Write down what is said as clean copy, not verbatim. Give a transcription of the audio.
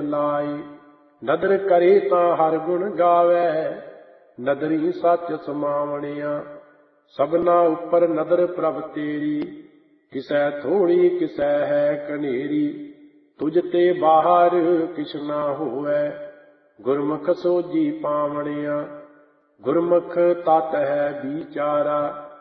ਬੁਲਾਏ। ਨਦਰ ਕਰੇ ਤਾਂ ਹਰ ਗੁਣ ਗਾਵੈ, ਨਦਰੀ ਸੱਚ ਸਮਾਵਣਿਆ। ਸਭਨਾ ਉੱਪਰ ਨਦਰ ਪ੍ਰਭ ਤੇਰੀ, ਕਿਸੈ ਥੋੜੀ ਕਿਸੈ ਹੈ ਕਨੇਰੀ। ਤੁਝ ਤੇ ਬਾਹਰ ਕਿਛ ਨਾ ਹੋਵੈ, ਗੁਰਮੁਖ ਸੋਝੀ ਪਾਵਣਿਆ। ਗੁਰਮੁਖ ਤਤ ਹੈ ਵਿਚਾਰਾ,